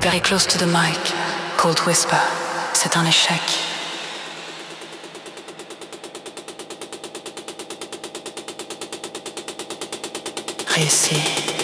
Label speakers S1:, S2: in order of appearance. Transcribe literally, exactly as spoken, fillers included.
S1: Very close to the mic, Cold Whisper, c'est un échec. Réussi.